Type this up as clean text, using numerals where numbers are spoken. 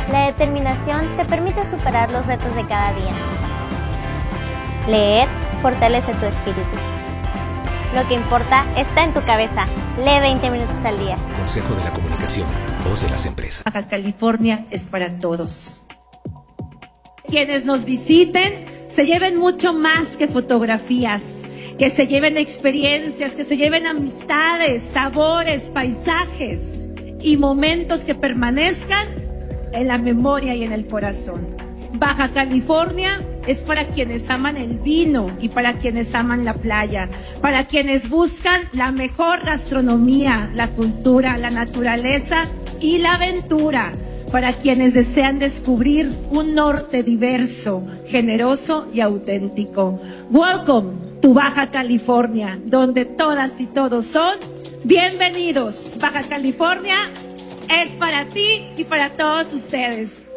La determinación te permite superar los retos de cada día. Leer fortalece tu espíritu. Lo que importa está en tu cabeza. Lee 20 minutos al día. Consejo de la Comunicación, voz de las empresas. Baja California es para todos. Quienes nos visiten se lleven mucho más que fotografías, que se lleven experiencias, que se lleven amistades, sabores, paisajes y momentos que permanezcan en la memoria y en el corazón. Baja California es para quienes aman el vino y para quienes aman la playa, para quienes buscan la mejor gastronomía, la cultura, la naturaleza y la aventura, para quienes desean descubrir un norte diverso, generoso y auténtico. Welcome to Baja California, donde todas y todos son bienvenidos. Baja California es para ti y para todos ustedes.